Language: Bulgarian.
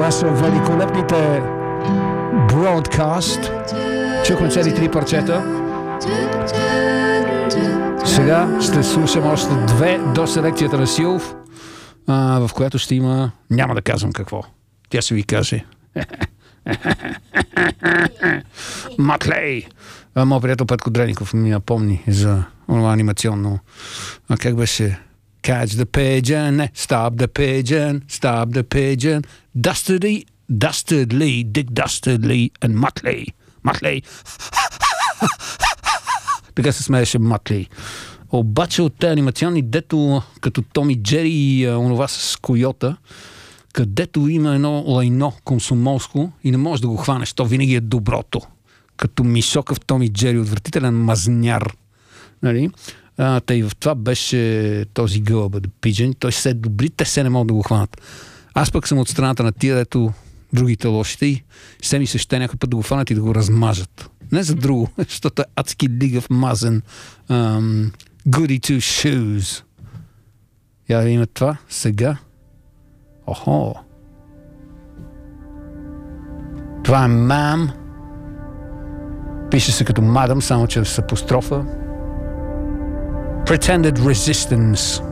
Това са великолепните Broadcast. Чухме цели 3 парчета. Сега ще слушам още 2 до селекцията на Силов, в която ще има... Няма да казвам какво. Тя ще ви каже. Матлей! Моят приятел Петко Дреников ми напомни за това анимационно... Как беше? Catch the pigeon, stop the pigeon, stop the pigeon. Dastardly, Dick Dastardly and Matley. Матлей. Така се смееше Матлей. Обаче от тези анимационни, дето като Том и Джери и онова с койота, където има едно лайно комсомолско и не можеш да го хванеш, то винаги е доброто. Като Мишока в Том и Джери, отвратителен мазняр. Нали? Тъй в това беше този гълъба да пиджен. Той се е добри, те се не могат да го хванат. Аз пък съм от страната на тия, дето другите лошите и се ми се ще някой път да го хванат и да го размажат. Не за друго, защото е адски лигав мазен goody two shoes. Я да има това сега. Охо. Това е мам. Пише се като мадам, само че с апострофа. Pretended Resistance.